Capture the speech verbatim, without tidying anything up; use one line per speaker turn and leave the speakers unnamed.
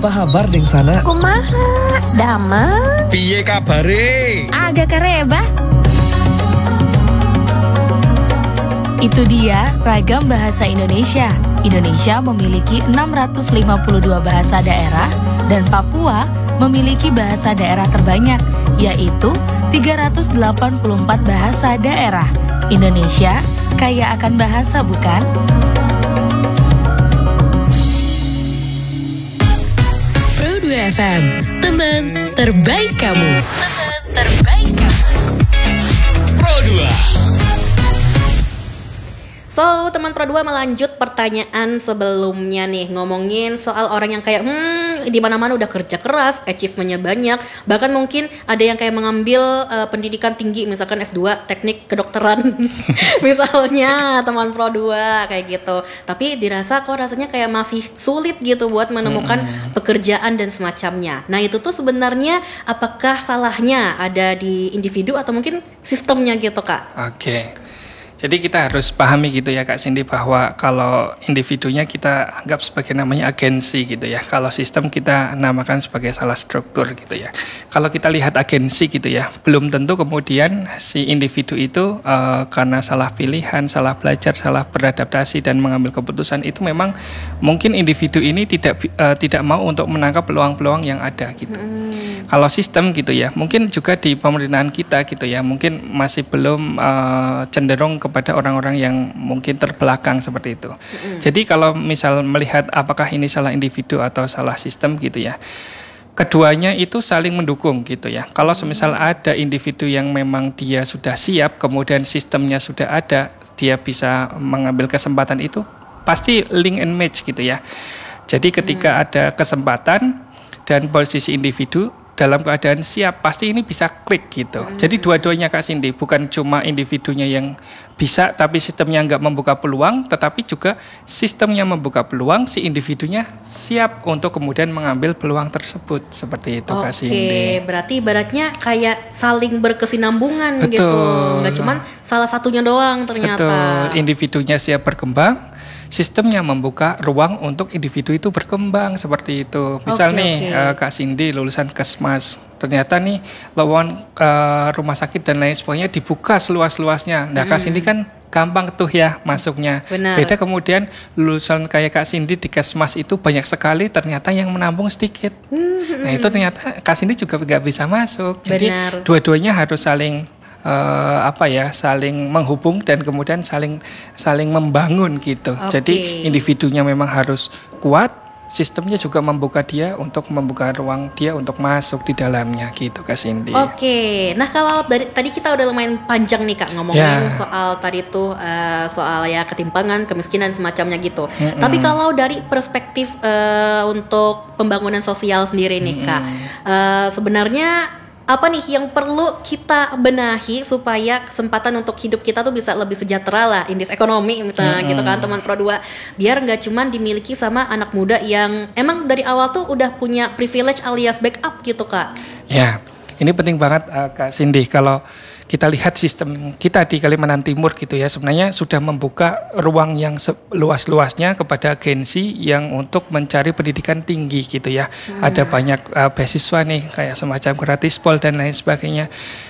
Apa kabar deng sana?
Kumaha, damang.
Piye kabare?
Agak kareba. Itu dia ragam bahasa Indonesia. Indonesia memiliki enam ratus lima puluh dua bahasa daerah dan Papua memiliki bahasa daerah terbanyak, yaitu tiga ratus delapan puluh empat bahasa daerah. Indonesia kaya akan bahasa, bukan?
Pro dua F M, teman terbaik kamu. Teman terbaik kamu.
Pro dua.
So, teman Pro dua melanjut pertanyaan sebelumnya nih, ngomongin soal orang yang kayak hmm di mana-mana udah kerja keras, achievement-nya banyak, bahkan mungkin ada yang kayak mengambil uh, pendidikan tinggi, misalkan S dua teknik kedokteran. Misalnya teman Pro dua kayak gitu. Tapi dirasa kok rasanya kayak masih sulit gitu buat menemukan hmm. pekerjaan dan semacamnya. Nah, itu tuh sebenarnya apakah salahnya ada di individu atau mungkin sistemnya gitu, Kak?
Oke. Okay. Jadi kita harus pahami gitu ya Kak Cindy, bahwa kalau individunya kita anggap sebagai namanya agensi gitu ya. Kalau sistem kita namakan sebagai salah struktur gitu ya. Kalau kita lihat agensi gitu ya, belum tentu kemudian si individu itu uh, karena salah pilihan, salah belajar, salah beradaptasi dan mengambil keputusan itu memang mungkin individu ini tidak uh, tidak mau untuk menangkap peluang-peluang yang ada gitu. Hmm. Kalau sistem gitu ya, mungkin juga di pemerintahan kita gitu ya, mungkin masih belum uh, cenderung ke pada orang-orang yang mungkin terbelakang seperti itu. Mm-hmm. Jadi kalau misal melihat apakah ini salah individu atau salah sistem gitu ya, keduanya itu saling mendukung gitu ya. Kalau semisal ada individu yang memang dia sudah siap, kemudian sistemnya sudah ada, dia bisa mengambil kesempatan itu, pasti link and match gitu ya. Jadi ketika mm. ada kesempatan dan posisi individu dalam keadaan siap, pasti ini bisa klik gitu. Hmm. Jadi dua-duanya Kak Cindy, bukan cuma individunya yang bisa tapi sistemnya nggak membuka peluang, tetapi juga sistemnya membuka peluang, si individunya siap untuk kemudian mengambil peluang tersebut. Seperti itu Kak Cindy.
Oke, berarti ibaratnya kayak saling berkesinambungan. Betul. Gitu. Nggak cuma salah satunya doang ternyata.
Betul, individunya siap berkembang, sistemnya membuka ruang untuk individu itu berkembang, seperti itu. Misal okay, nih okay. Uh, Kak Cindy lulusan Kesmas, ternyata nih lowongan uh, rumah sakit dan lain sebagainya dibuka seluas-luasnya. Nah, hmm. Kak Cindy kan gampang tuh ya masuknya. Benar. Beda kemudian lulusan kayak Kak Cindy di Kesmas itu banyak sekali, ternyata yang menampung sedikit. Hmm. Nah, itu ternyata Kak Cindy juga nggak bisa masuk. Jadi benar. Dua-duanya harus saling Uh, apa ya saling menghubung dan kemudian saling saling membangun gitu. Okay. Jadi individunya memang harus kuat, sistemnya juga membuka dia untuk membuka ruang dia untuk masuk di dalamnya gitu Kak Cindy.
Oke, okay. Nah kalau dari tadi kita udah lumayan panjang nih Kak ngomongin yeah. soal tadi tuh uh, soal ya ketimpangan, kemiskinan semacamnya gitu. Mm-hmm. Tapi kalau dari perspektif uh, untuk pembangunan sosial sendiri nih Kak, mm-hmm. uh, sebenarnya apa nih yang perlu kita benahi supaya kesempatan untuk hidup kita tuh bisa lebih sejahtera lah, indeks ekonomi misalnya hmm. gitu kan teman Pro dua, biar nggak cuman dimiliki sama anak muda yang emang dari awal tuh udah punya privilege alias backup gitu Kak.
Ya, ini penting banget uh, Kak Cindy. Kalau kita lihat sistem kita di Kalimantan Timur gitu ya, sebenarnya sudah membuka ruang yang luas-luasnya kepada agensi yang untuk mencari pendidikan tinggi gitu ya. Hmm. Ada banyak uh, beasiswa nih kayak semacam gratispol dan lain sebagainya.